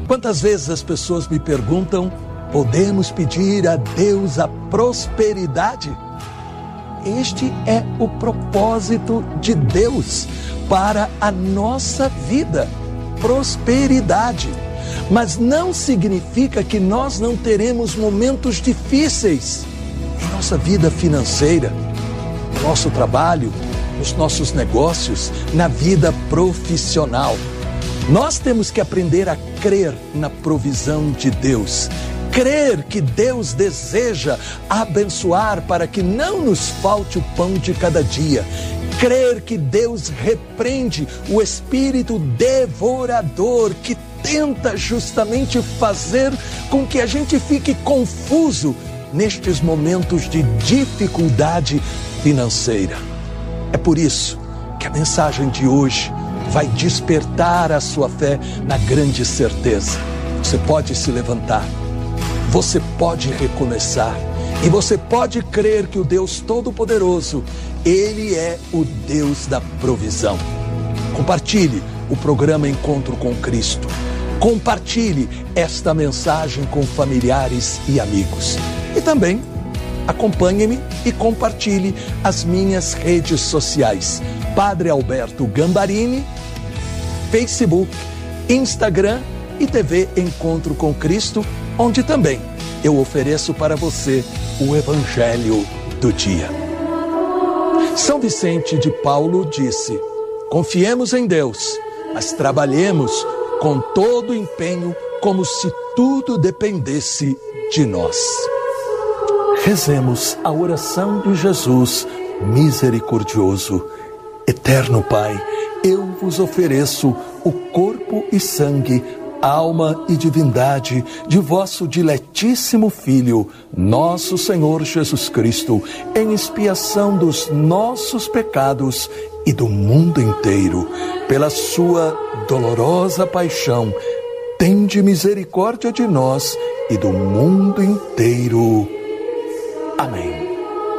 Quantas vezes as pessoas me perguntam, podemos pedir a Deus a prosperidade? Este é o propósito de Deus para a nossa vida, prosperidade. Mas não significa que nós não teremos momentos difíceis em nossa vida financeira, no nosso trabalho, nos nossos negócios, na vida profissional. Nós temos que aprender a crer na provisão de Deus. Crer que Deus deseja abençoar para que não nos falte o pão de cada dia. Crer que Deus repreende o espírito devorador que tenta justamente fazer com que a gente fique confuso nestes momentos de dificuldade financeira. É por isso que a mensagem de hoje vai despertar a sua fé na grande certeza. Você pode se levantar, você pode recomeçar e você pode crer que o Deus Todo-Poderoso, Ele é o Deus da provisão. Compartilhe o programa Encontro com Cristo. Compartilhe esta mensagem com familiares e amigos. E também acompanhe-me e compartilhe as minhas redes sociais. Padre Alberto Gambarini, Facebook, Instagram e TV Encontro com Cristo, onde também eu ofereço para você o Evangelho do Dia. São Vicente de Paulo disse: confiemos em Deus, mas trabalhemos com todo empenho, como se tudo dependesse de nós. Rezemos a oração de Jesus misericordioso. Eterno Pai, eu vos ofereço o corpo e sangue, alma e divindade de vosso diletíssimo Filho, nosso Senhor Jesus Cristo, em expiação dos nossos pecados e do mundo inteiro. Pela sua dolorosa paixão, tende misericórdia de nós e do mundo inteiro. Amém.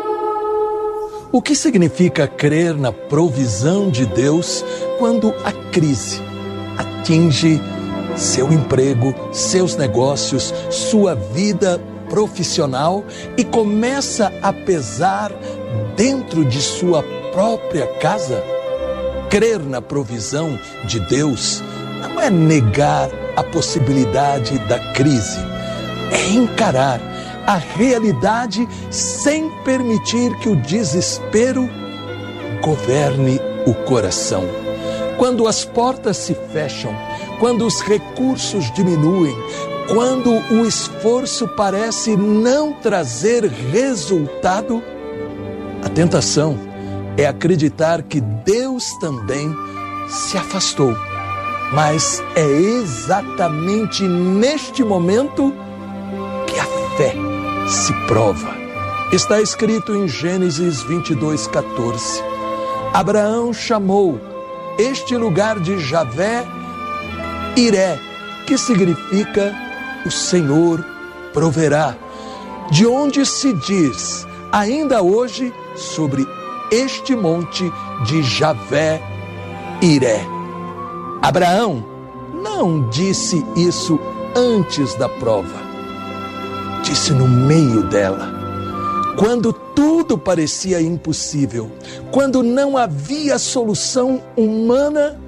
O que significa crer na provisão de Deus quando a crise atinge seu emprego, seus negócios, sua vida profissional e começa a pesar dentro de sua própria casa? Crer na provisão de Deus não é negar a possibilidade da crise, é encarar a realidade sem permitir que o desespero governe o coração. Quando as portas se fecham, quando os recursos diminuem, quando o esforço parece não trazer resultado, a tentação é acreditar que Deus também se afastou. Mas é exatamente neste momento que a fé se prova. Está escrito em Gênesis 22:14. Abraão chamou este lugar de Javé Iré, que significa o Senhor proverá, de onde se diz ainda hoje sobre este monte de Javé Iré. Abraão não disse isso antes da prova, disse no meio dela. Quando tudo parecia impossível, quando não havia solução humana,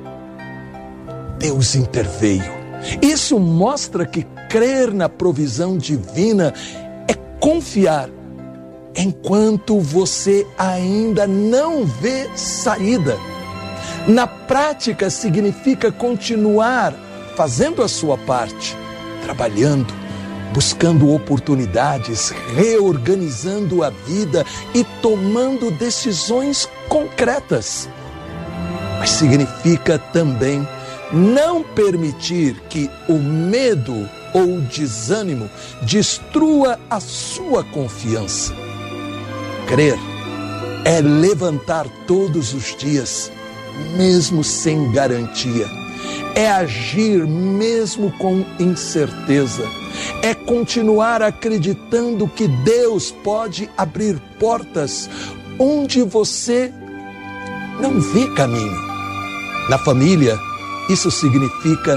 Deus interveio. Isso mostra que crer na provisão divina é confiar enquanto você ainda não vê saída. Na prática, significa continuar fazendo a sua parte, trabalhando, buscando oportunidades, reorganizando a vida e tomando decisões concretas. Mas significa também não permitir que o medo ou o desânimo destrua a sua confiança. Crer é levantar todos os dias, mesmo sem garantia. É agir mesmo com incerteza. É continuar acreditando que Deus pode abrir portas onde você não vê caminho. Na família, isso significa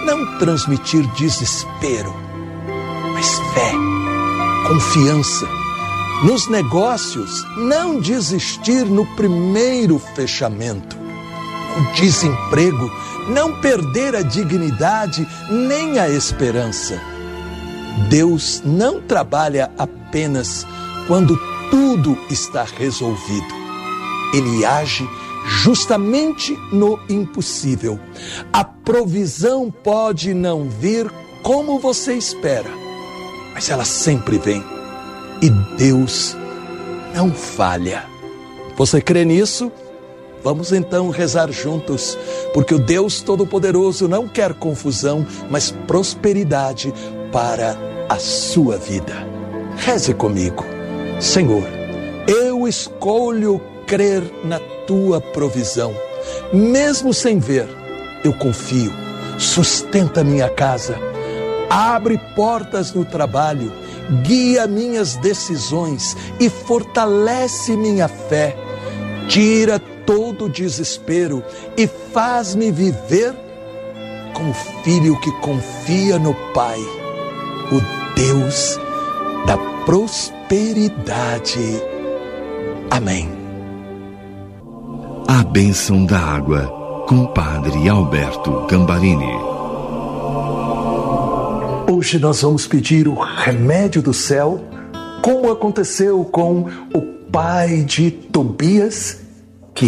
não transmitir desespero, mas fé, confiança. Nos negócios, não desistir no primeiro fechamento. No desemprego, não perder a dignidade nem a esperança. Deus não trabalha apenas quando tudo está resolvido. Ele age justamente no impossível. A provisão pode não vir como você espera, mas ela sempre vem. E Deus não falha. Você crê nisso? Vamos então rezar juntos, porque o Deus Todo-Poderoso não quer confusão, mas prosperidade para a sua vida. Reze comigo. Senhor, eu escolho crer na tua provisão. Mesmo sem ver, eu confio. Sustenta minha casa. Abre portas no trabalho. Guia minhas decisões e fortalece minha fé. Tira todo o desespero e faz-me viver como filho que confia no Pai, o Deus da prosperidade. Amém. A bênção da água, com o Padre Alberto Gambarini. Hoje nós vamos pedir o remédio do céu, como aconteceu com o pai de Tobias, que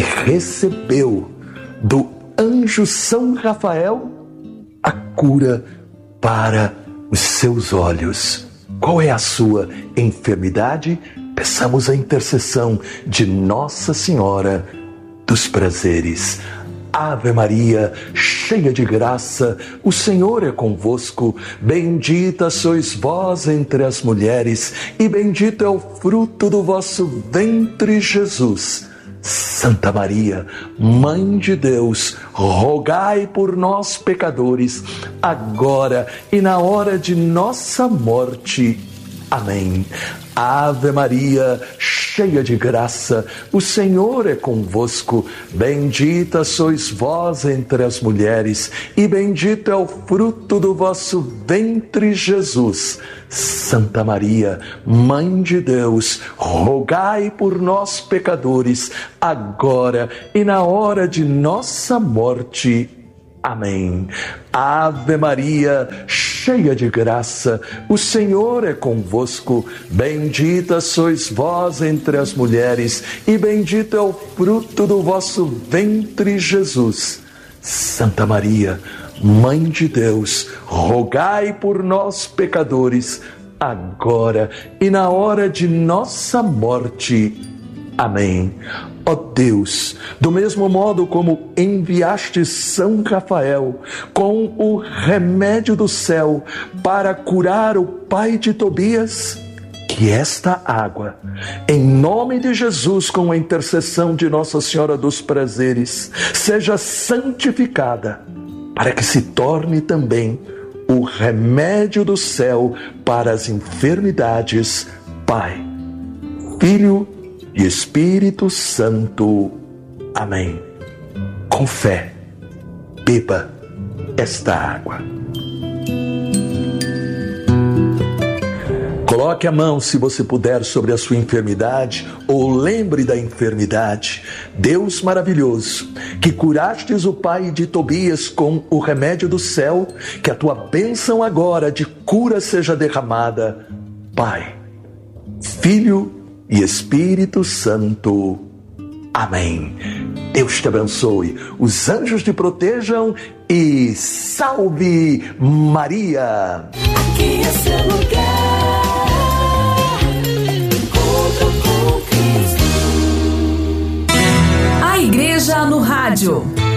recebeu do anjo São Rafael a cura para os seus olhos. Qual é a sua enfermidade? Peçamos a intercessão de Nossa Senhora dos Prazeres. Ave Maria, cheia de graça, o Senhor é convosco. Bendita sois vós entre as mulheres, e bendito é o fruto do vosso ventre, Jesus. Santa Maria, Mãe de Deus, rogai por nós, pecadores, agora e na hora de nossa morte. Amém. Ave Maria, cheia de graça, o Senhor é convosco. Bendita sois vós entre as mulheres, e bendito é o fruto do vosso ventre, Jesus. Santa Maria, Mãe de Deus, rogai por nós, pecadores, agora e na hora de nossa morte. Amém. Ave Maria, cheia de graça, o Senhor é convosco. Bendita sois vós entre as mulheres, e bendito é o fruto do vosso ventre, Jesus. Santa Maria, Mãe de Deus, rogai por nós, pecadores, agora e na hora de nossa morte. Amém. Ó Deus, do mesmo modo como enviaste São Rafael com o remédio do céu para curar o pai de Tobias, que esta água, em nome de Jesus, com a intercessão de Nossa Senhora dos Prazeres, seja santificada, para que se torne também o remédio do céu para as enfermidades. Pai, Filho e Espírito Santo. Amém. Com fé, beba esta água. Coloque a mão, se você puder, sobre a sua enfermidade, ou lembre da enfermidade. Deus maravilhoso, que curastes o pai de Tobias com o remédio do céu, que a tua bênção agora de cura seja derramada. Pai, Filho e Espírito Santo. Amém. Deus te abençoe, os anjos te protejam e salve Maria. Aqui é seu lugar, encontro com Cristo. A Igreja no Rádio.